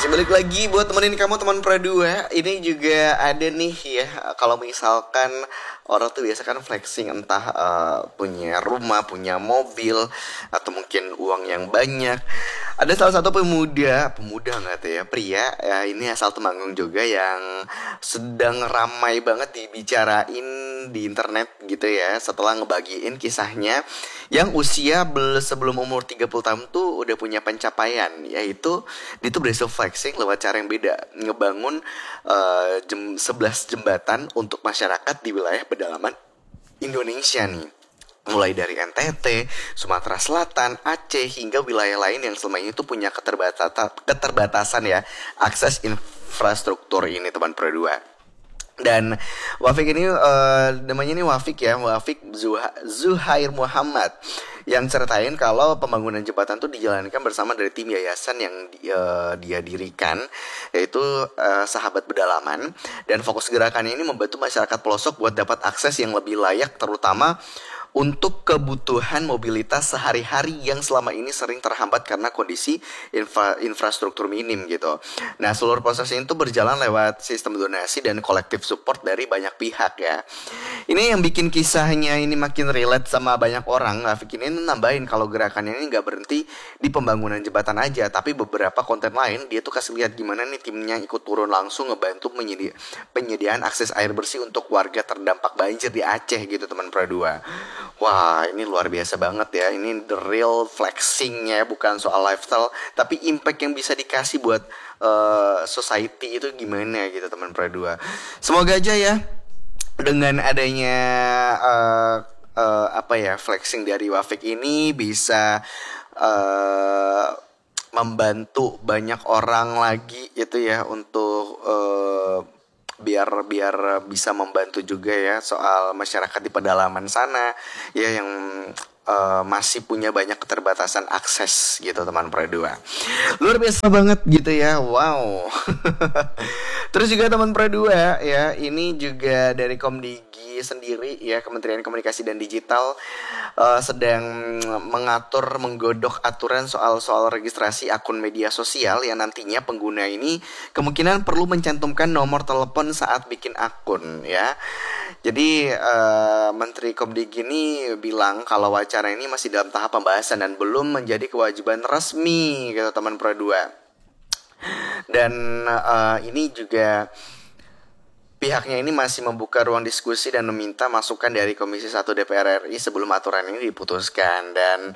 Masih balik lagi buat temenin kamu teman Pradua. Ini juga ada nih ya, kalau misalkan orang tuh biasa kan flexing entah punya rumah, punya mobil, atau mungkin uang yang banyak. Ada salah satu pemuda nggak tuh ya, pria ya, ini asal Temanggung juga yang sedang ramai banget dibicarain di internet gitu ya, setelah ngebagiin kisahnya yang usia sebelum umur 30 tahun tuh udah punya pencapaian, yaitu dia tuh berhasil flexing lewat cara yang beda, ngebangun 11 jembatan untuk masyarakat di wilayah pedalaman Indonesia nih, mulai dari NTT, Sumatera Selatan, Aceh, hingga wilayah lain yang selama ini tuh punya keterbatasan ya akses infrastruktur ini teman Pro 2. Dan Wafik ini namanya ini Wafik ya, Wafik Zuhair Muhammad, yang ceritain kalau pembangunan jembatan itu dijalankan bersama dari tim yayasan yang dia dirikan, yaitu Sahabat Pedalaman. Dan fokus gerakannya ini membantu masyarakat pelosok buat dapat akses yang lebih layak, terutama untuk kebutuhan mobilitas sehari-hari yang selama ini sering terhambat karena kondisi infrastruktur minim gitu. Nah, seluruh proses itu berjalan lewat sistem donasi dan kolektif support dari banyak pihak ya. Ini yang bikin kisahnya ini makin relate sama banyak orang. Rafik ini nambahin kalau gerakannya ini gak berhenti di pembangunan jembatan aja, tapi beberapa konten lain dia tuh kasih lihat gimana nih timnya ikut turun langsung ngebantu penyediaan akses air bersih untuk warga terdampak banjir di Aceh gitu teman Pro 2. Wah, ini luar biasa banget ya. Ini the real flexing-nya, bukan soal lifestyle, tapi impact yang bisa dikasih buat society itu gimana gitu teman Pro 2. Semoga aja ya dengan adanya flexing dari Wafik ini bisa membantu banyak orang lagi gitu ya, untuk biar bisa membantu juga ya soal masyarakat di pedalaman sana ya, yang masih punya banyak keterbatasan akses gitu teman Pro 2. Luar biasa banget gitu ya. Wow. Terus juga teman Pro 2 ya, ini juga dari Komdigi sendiri ya, Kementerian Komunikasi dan Digital sedang menggodok aturan soal registrasi akun media sosial yang nantinya pengguna ini kemungkinan perlu mencantumkan nomor telepon saat bikin akun ya. Jadi Menteri Komdigi ini bilang kalau wacana ini masih dalam tahap pembahasan dan belum menjadi kewajiban resmi gitu teman Pro 2. Dan ini juga pihaknya ini masih membuka ruang diskusi dan meminta masukan dari Komisi 1 DPR RI sebelum aturan ini diputuskan. Dan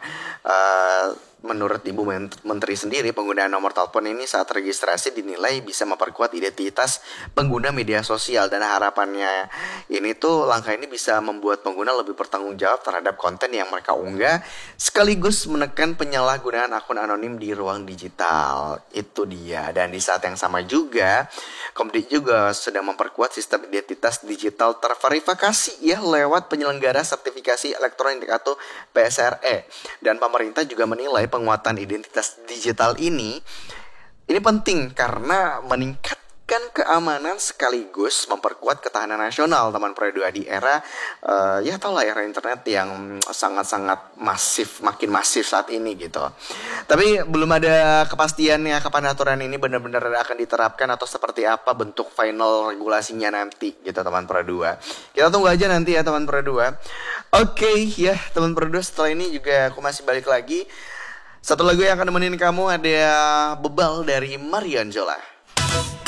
menurut Ibu Menteri sendiri, penggunaan nomor telepon ini saat registrasi dinilai bisa memperkuat identitas pengguna media sosial, dan harapannya ini tuh langkah ini bisa membuat pengguna lebih bertanggung jawab terhadap konten yang mereka unggah, sekaligus menekan penyalahgunaan akun anonim di ruang digital. Itu dia. Dan di saat yang sama juga Komdigi juga sedang memperkuat sistem identitas digital terverifikasi ya lewat penyelenggara sertifikasi elektronik atau PSRE. Dan pemerintah juga menilai penguatan identitas digital ini penting karena meningkatkan keamanan sekaligus memperkuat ketahanan nasional teman Pro 2 di era ya tau lah, era internet yang sangat-sangat masif, makin masif saat ini gitu. Tapi belum ada kepastiannya kapan aturan ini benar-benar akan diterapkan atau seperti apa bentuk final regulasinya nanti gitu teman Pro 2. Kita tunggu aja nanti ya teman Pro 2. Oke ya teman Pro 2, setelah ini juga aku masih balik lagi. Satu lagu yang akan nemenin kamu ada Bebal dari Marion Jola.